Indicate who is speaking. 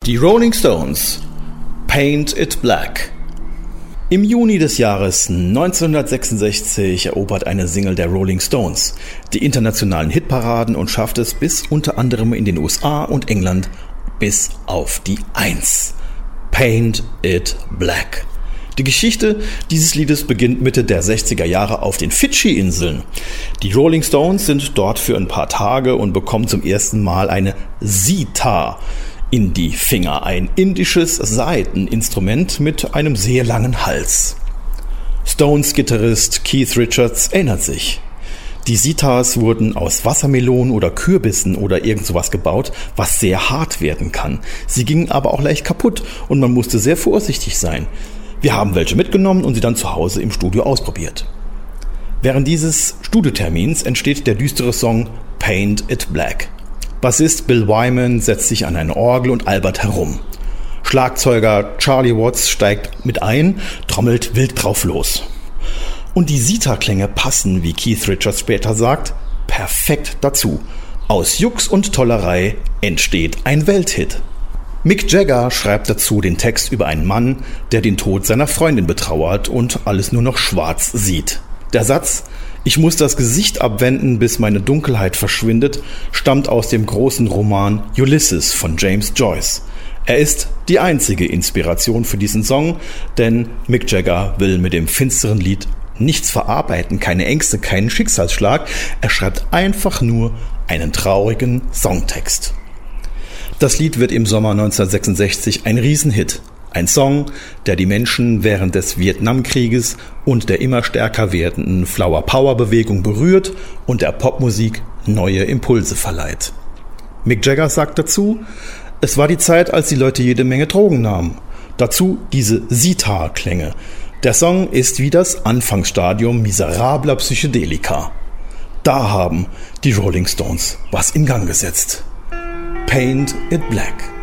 Speaker 1: Die Rolling Stones, Paint It Black. Im Juni des Jahres 1966 erobert eine Single der Rolling Stones die internationalen Hitparaden und schafft es bis unter anderem in den USA und England bis auf die 1. Paint It Black. Die Geschichte dieses Liedes beginnt Mitte der 60er Jahre auf den Fidschi-Inseln. Die Rolling Stones sind dort für ein paar Tage und bekommen zum ersten Mal eine Sitar in die Finger, ein indisches Saiteninstrument mit einem sehr langen Hals. Stones-Gitarrist Keith Richards erinnert sich. Die Sitars wurden aus Wassermelonen oder Kürbissen oder irgend sowas gebaut, was sehr hart werden kann. Sie gingen aber auch leicht kaputt und man musste sehr vorsichtig sein. Wir haben welche mitgenommen und sie dann zu Hause im Studio ausprobiert. Während dieses Studiotermins entsteht der düstere Song Paint It Black. Bassist Bill Wyman setzt sich an eine Orgel und albert herum. Schlagzeuger Charlie Watts steigt mit ein, trommelt wild drauf los. Und die Sitar-Klänge passen, wie Keith Richards später sagt, perfekt dazu. Aus Jux und Tollerei entsteht ein Welthit. Mick Jagger schreibt dazu den Text über einen Mann, der den Tod seiner Freundin betrauert und alles nur noch schwarz sieht. Der Satz „Ich muss das Gesicht abwenden, bis meine Dunkelheit verschwindet“ stammt aus dem großen Roman Ulysses von James Joyce. Er ist die einzige Inspiration für diesen Song, denn Mick Jagger will mit dem finsteren Lied nichts verarbeiten, keine Ängste, keinen Schicksalsschlag. Er schreibt einfach nur einen traurigen Songtext. Das Lied wird im Sommer 1966 ein Riesenhit. Ein Song, der die Menschen während des Vietnamkrieges und der immer stärker werdenden Flower-Power-Bewegung berührt und der Popmusik neue Impulse verleiht. Mick Jagger sagt dazu: „Es war die Zeit, als die Leute jede Menge Drogen nahmen. Dazu diese Sitar-Klänge. Der Song ist wie das Anfangsstadium miserabler Psychedelika. Da haben die Rolling Stones was in Gang gesetzt. Paint It Black.“